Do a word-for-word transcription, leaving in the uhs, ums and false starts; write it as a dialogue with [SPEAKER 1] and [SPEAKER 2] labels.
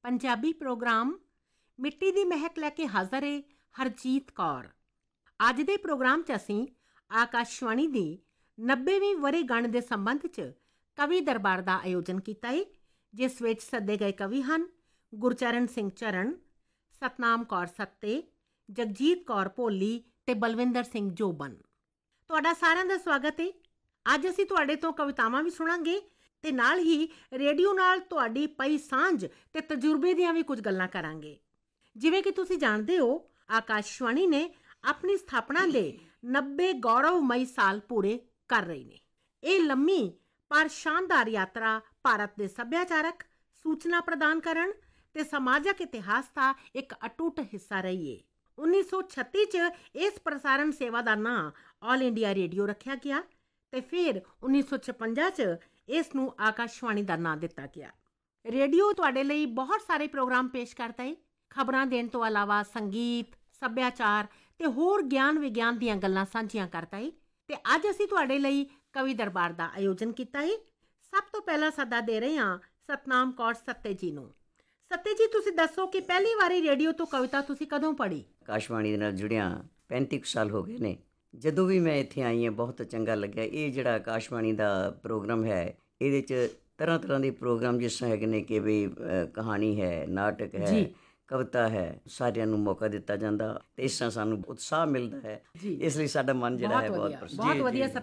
[SPEAKER 1] Punjabi programme ਮਿੱਟੀ ਦੀ ਮਹਿਕ ਲੈ ਕੇ ਹਾਜ਼ਰ ਹੈ ਹਰਜੀਤ ਕੌਰ। ਅੱਜ ਦੇ ਪ੍ਰੋਗਰਾਮ 'ਚ ਅਸੀਂ ਆਕਾਸ਼ਵਾਣੀ ਦੀ ਨੱਬੇਵੀਂ ਵਰ੍ਹੇਗੰਢ ਦੇ ਸੰਬੰਧ 'ਚ ਕਵੀ ਦਰਬਾਰ ਦਾ ਆਯੋਜਨ ਕੀਤਾ ਹੈ, ਜਿਸ ਵਿੱਚ ਸੱਦੇ ਗਏ ਕਵੀ ਹਨ ਗੁਰਚਰਨ ਸਿੰਘ ਚਰਨ, ਸਤਨਾਮ ਕੌਰ ਸੱਤੇ, ਜਗਜੀਤ ਕੌਰ ਭੋਲੀ ਤੇ ਬਲਵਿੰਦਰ ਸਿੰਘ ਜੋਬਨ। ਤੁਹਾਡਾ ਸਾਰਿਆਂ ਦਾ ਸਵਾਗਤ ਹੈ। ਅੱਜ ਅਸੀਂ ਤੁਹਾਡੇ ਤੋਂ ਕਵਿਤਾਵਾਂ ਵੀ ਸੁਣਾਂਗੇ ਤੇ ਨਾਲ ਹੀ ਰੇਡੀਓ ਨਾਲ ਤੁਹਾਡੀ ਪਈ ਸਾਂਝ ਤੇ ਤਜਰਬੇ ਦੀਆਂ ਵੀ ਕੁਝ ਗੱਲਾਂ ਕਰਾਂਗੇ। ਜਿਵੇਂ ਕਿ ਤੁਸੀਂ ਜਾਣਦੇ ਹੋ, ਆਕਾਸ਼ਵਾਣੀ ਨੇ ਆਪਣੀ ਸਥਾਪਨਾ ਦੇ ਨੱਬੇ ਗੌਰਵਮਈ ਸਾਲ ਪੂਰੇ ਕਰ ਰਹੀ ਨੇ। ਇਹ ਲੰਮੀ ਪਰ ਸ਼ਾਨਦਾਰ ਯਾਤਰਾ ਭਾਰਤ ਦੇ ਸੱਭਿਆਚਾਰਕ, ਸੂਚਨਾ ਪ੍ਰਦਾਨ ਕਰਨ ਤੇ ਸਮਾਜਿਕ ਇਤਿਹਾਸ ਦਾ ਇੱਕ ਅਟੁੱਟ ਹਿੱਸਾ ਰਹੀ ਹੈ। ਉੱਨੀ ਸੌ ਛੱਤੀ 'ਚ ਇਸ ਪ੍ਰਸਾਰਣ ਸੇਵਾ ਦਾ ਨਾਂ ਆਲ ਇੰਡੀਆ ਰੇਡੀਓ ਰੱਖਿਆ ਗਿਆ ਤੇ ਫਿਰ ਉੱਨੀ ਸੌ ਛਪੰਜਾ 'ਚ ਇਸ ਨੂੰ ਆਕਾਸ਼ਵਾਣੀ ਦਾ ਨਾਂ ਦਿੱਤਾ ਗਿਆ। ਰੇਡੀਓ ਤੁਹਾਡੇ ਲਈ ਬਹੁਤ ਸਾਰੇ ਪ੍ਰੋਗਰਾਮ ਪੇਸ਼ ਕਰਦਾ ਹੈ। ਖਬਰਾਂ ਦੇਣ ਤੋਂ ਇਲਾਵਾ ਸੰਗੀਤ, ਸੱਭਿਆਚਾਰ ਤੇ ਹੋਰ ਗਿਆਨ ਵਿਗਿਆਨ ਦੀਆਂ ਗੱਲਾਂ ਸਾਂਝੀਆਂ ਕਰਦਾ ਹੈ। ਤੇ ਅੱਜ ਅਸੀਂ ਤੁਹਾਡੇ ਲਈ ਕਵੀ ਦਰਬਾਰ ਦਾ ਆਯੋਜਨ ਕੀਤਾ ਹੈ। ਸਭ ਤੋਂ ਪਹਿਲਾਂ ਸੱਦਾ ਦੇ ਰਹੇ ਹਾਂ ਸਤਨਾਮ ਕੌਰ ਸੱਤੇ ਜੀ ਨੂੰ। ਸੱਤੇ ਜੀ, ਤੁਸੀਂ ਦੱਸੋ ਕਿ ਪਹਿਲੀ ਵਾਰੀ ਰੇਡੀਓ ਤੋਂ ਕਵਿਤਾ ਤੁਸੀਂ ਕਦੋਂ ਪੜ੍ਹੀ?
[SPEAKER 2] ਆਕਾਸ਼ਵਾਣੀ ਦੇ ਨਾਲ ਜੁੜਿਆਂ ਪੈਂਤੀ ਕੁ ਸਾਲ ਹੋ ਗਏ ਨੇ। ਜਦੋਂ ਵੀ ਮੈਂ ਇੱਥੇ ਆਈ ਹਾਂ ਬਹੁਤ ਚੰਗਾ ਲੱਗਿਆ। ਇਹ ਜਿਹੜਾ ਆਕਾਸ਼ਵਾਣੀ ਦਾ ਪ੍ਰੋਗਰਾਮ ਹੈ, ਇਹਦੇ 'ਚ ਤਰ੍ਹਾਂ ਤਰ੍ਹਾਂ ਦੇ ਪ੍ਰੋਗਰਾਮ ਜਿਸ ਤਰ੍ਹਾਂ ਹੈਗੇ ਨੇ ਕਿ ਵੀ ਕਹਾਣੀ ਹੈ, ਨਾਟਕ ਹੈ, ਕਵਿਤਾ ਹੈ, ਸਾਰਿਆਂ ਨੂੰ ਮੌਕਾ ਦਿੱਤਾ ਜਾਂਦਾ ਤੇ ਇਸ ਤਰ੍ਹਾਂ ਸਾਨੂੰ ਉਤਸ਼ਾਹ ਮਿਲਦਾ ਹੈ। ਇਸ ਲਈ ਸਾਡਾ ਮਨ ਜਿਹੜਾ ਹੈ ਬਹੁਤ
[SPEAKER 1] ਬਹੁਤ ਵਧੀਆ